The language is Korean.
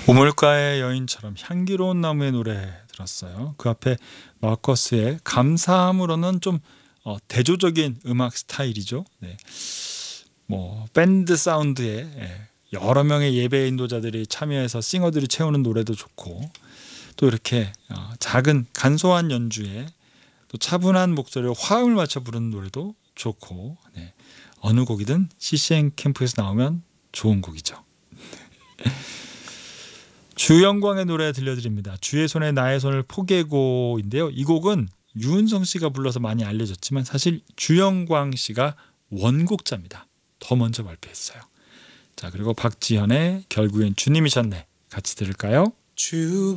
우물가의 여인처럼 향기로운 나무의 노래 들었어요. 그 앞에 마커스의 감사함으로는 좀 대조적인 음악 스타일이죠. 네. 뭐 밴드 사운드에 여러 명의 예배 인도자들이 참여해서 싱어들이 채우는 노래도 좋고, 또 이렇게 작은 간소한 연주에 또 차분한 목소리로 화음을 맞춰 부르는 노래도 좋고, 네. 어느 곡이든 CCM 캠프에서 나오면 좋은 곡이죠. 주영광의 노래 들려드립니다. 주의 손에 나의 손을 포개고인데요. 이 곡은 유은성 씨가 불러서 많이 알려졌지만 사실 주영광 씨가 원곡자입니다. 더 먼저 발표했어요. 자, 그리고 박지현의 결국엔 주님이셨네 같이 들을까요?